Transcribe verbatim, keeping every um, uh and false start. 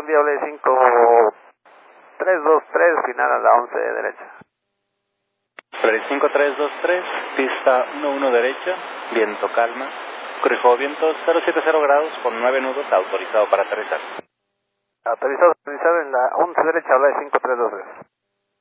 envía Ole cinco tres dos tres, final a la once derecha. Flores cinco tres dos tres, pista uno uno derecha, viento calma, corrijo viento cero siete cero grados con nueve nudos, autorizado para aterrizar. Autorizado, autorizado en la once derecha, Ole cinco tres dos tres.